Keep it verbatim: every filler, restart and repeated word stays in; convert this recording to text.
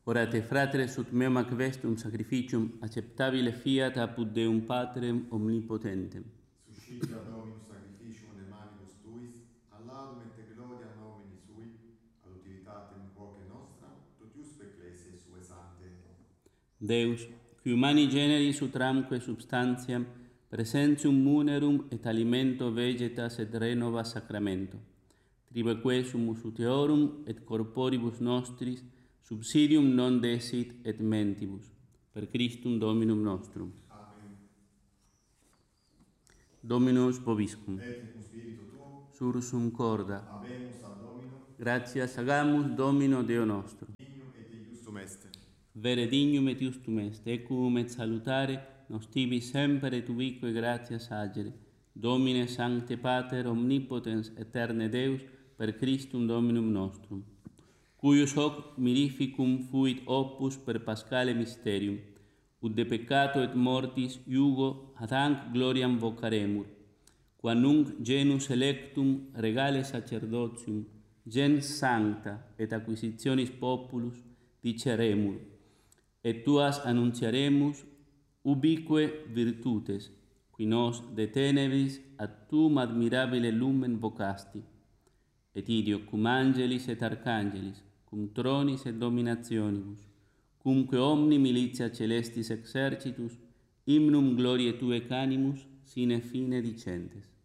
Orate fratres ut meum ac vestum sacrificium acceptabile fiat apud Deum Patrem omnipotentem. Suscita Dominus sacrificium de manibus tuis, ad laudum et gloria nomini sui, ad utilitatem quoque nostra, totiusque ecclesiae sue sante. Deus, qui humani generis utramque substantiam, presentium munerum et alimento vegetas et renova sacramento, tribeque sumus ut eorum et corporibus nostris subsidium non desit et mentibus, per Christum Dominum nostrum. Amen. Dominus vobiscum. Et cum spiritu tuo, Sursum corda. habemus ad Dominum, Gratias agamus Domino Deo nostro. dignum et iustum est. Vere dignum et justum est, ecum et salutare, nos tibi semper et ubique gratias agere. Domine Sancte Pater omnipotens aeterne Deus, per Christum Dominum nostrum, cuius hoc mirificum fuit opus per Paschale mysterium, ut de peccato et mortis iugo ad hanc gloriam vocaremur, qua nunc genus electum regale sacerdotium, gens sancta et acquisitionis populus diceremur, et tuas annunciaremus ubique virtutes, qui nos de tenebris ad tum admirabile lumen vocasti, et idio cum angelis et arcangelis, cum tronis et dominationibus, cumque omni militia celestis exercitus, hymnum gloriae Tuae canimus, sine fine dicentes.